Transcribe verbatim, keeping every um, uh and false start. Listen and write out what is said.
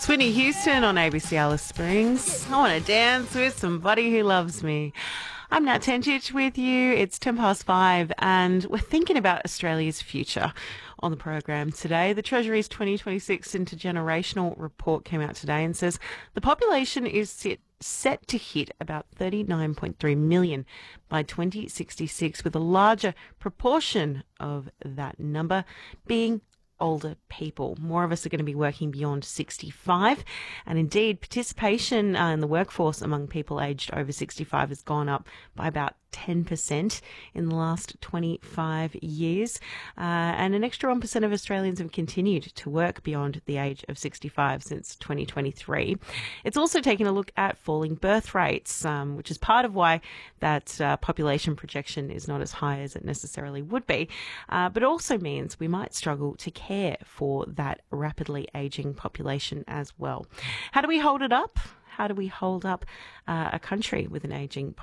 It's Whitney Houston on A B C Alice Springs. I want to dance with somebody who loves me. I'm Nat Tentich with you. It's ten past five and we're thinking about Australia's future on the program today. The Treasury's twenty twenty-six Intergenerational Report came out today and says the population is set, set to hit about thirty-nine point three million by twenty sixty-six, with a larger proportion of that number being older people. More of us are going to be working beyond sixty-five, and indeed participation uh, in the workforce among people aged over sixty-five has gone up by about ten percent in the last twenty-five years, uh, and an extra one percent of Australians have continued to work beyond the age of sixty-five since twenty twenty-three. It's also taken a look at falling birth rates, um, which is part of why that uh, population projection is not as high as it necessarily would be, uh, but it also means we might struggle to care for that rapidly aging population as well. How do we hold it up? How do we hold up uh, a country with an aging